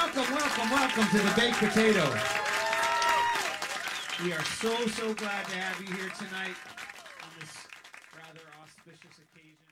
Welcome, welcome, welcome to the Baked Potato. We are so glad to have you here tonight on this rather auspicious occasion.